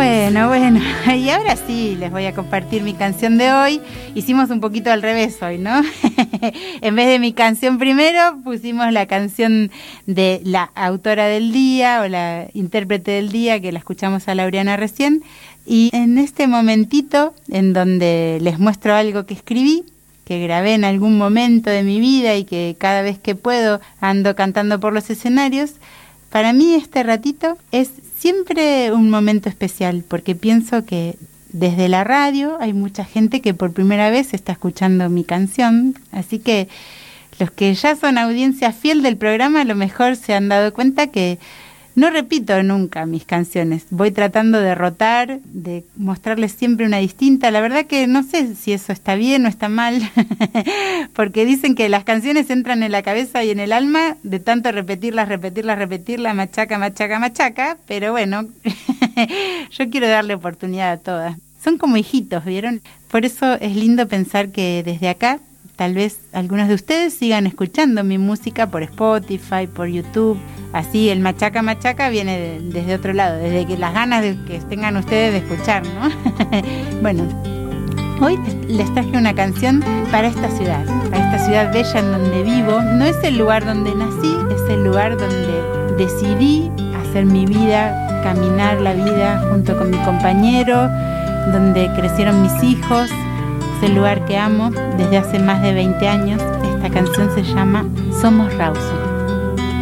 Bueno, y ahora sí, les voy a compartir mi canción de hoy. Hicimos un poquito al revés hoy, ¿no? En vez de mi canción primero, pusimos la canción de la autora del día o la intérprete del día, que la escuchamos a Laureana recién. Y en este momentito, en donde les muestro algo que escribí, que grabé en algún momento de mi vida y que cada vez que puedo ando cantando por los escenarios, para mí este ratito es siempre un momento especial, porque pienso que desde la radio hay mucha gente que por primera vez está escuchando mi canción, así que los que ya son audiencia fiel del programa a lo mejor se han dado cuenta que no repito nunca mis canciones, voy tratando de rotar, de mostrarles siempre una distinta. La verdad que no sé si eso está bien o está mal, porque dicen que las canciones entran en la cabeza y en el alma de tanto repetirlas, machaca, pero bueno, yo quiero darle oportunidad a todas. Son como hijitos, ¿vieron? Por eso es lindo pensar que desde acá, tal vez algunos de ustedes sigan escuchando mi música por Spotify, por YouTube. Así el machaca viene desde otro lado, desde que las ganas de que tengan ustedes de escuchar, ¿no? Bueno, hoy les traje una canción para esta ciudad bella en donde vivo. No es el lugar donde nací, es el lugar donde decidí hacer mi vida, caminar la vida junto con mi compañero, donde crecieron mis hijos. Es el lugar que amo desde hace más de 20 años. Esta canción se llama Somos Rawson.